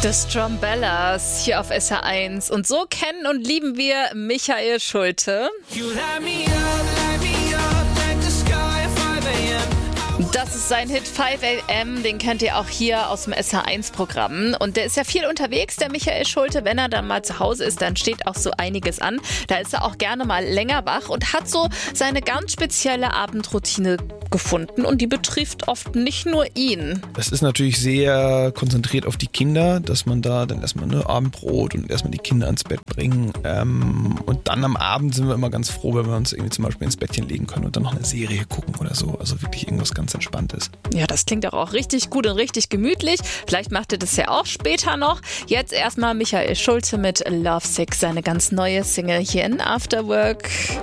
The Strombellas hier auf SR1. Und so kennen und lieben wir Michael Schulte. Das ist sein Hit 5 AM, den kennt ihr auch hier aus dem SR1-Programm. Und der ist ja viel unterwegs, der Michael Schulte. Wenn er dann mal zu Hause ist, dann steht auch so einiges an. Da ist er auch gerne mal länger wach und hat so seine ganz spezielle Abendroutine gefunden. Und die betrifft oft nicht nur ihn. Das ist natürlich sehr konzentriert auf die Kinder, dass man da dann erstmal Abendbrot und erstmal die Kinder ins Bett bringen. Und dann am Abend sind wir immer ganz froh, wenn wir uns irgendwie zum Beispiel ins Bettchen legen können und dann noch eine Serie gucken oder so. Also wirklich irgendwas ganz Entspanntes. Ja, das klingt auch richtig gut und richtig gemütlich. Vielleicht macht ihr das ja auch später noch. Jetzt erstmal Michael Schulte mit Lovesick, seine ganz neue Single hier in After Work.